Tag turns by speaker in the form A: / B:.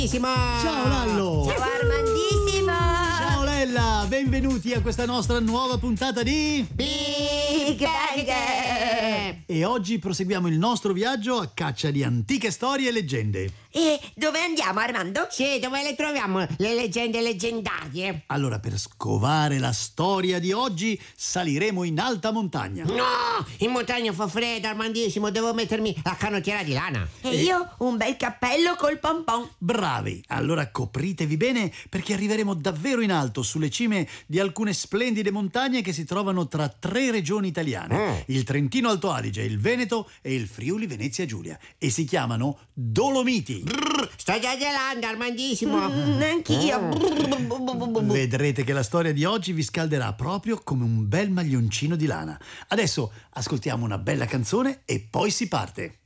A: Ciao Lallo!
B: Ciao Armandissimo!
A: Ciao Lella! Benvenuti a questa nostra nuova puntata di
B: Big Bang!
A: E oggi proseguiamo il nostro viaggio a caccia di antiche storie e leggende.
B: E dove andiamo, Armando?
C: Sì, dove le troviamo le leggende leggendarie?
A: Allora, per scovare la storia di oggi, saliremo in alta montagna.
C: No! In montagna fa freddo, Armandissimo, devo mettermi la canottiera di lana.
B: E io un bel cappello col pompon.
A: Bravi! Allora copritevi bene perché arriveremo davvero in alto sulle cime di alcune splendide montagne che si trovano tra 3 regioni italiane. Il Trentino Alto Adige, il Veneto e il Friuli Venezia Giulia. E si chiamano Dolomiti.
C: Sto già gelando, Armandissimo.
B: Anch'io.
A: Vedrete che la storia di oggi vi scalderà proprio come un bel maglioncino di lana. Adesso ascoltiamo una bella canzone e poi si parte.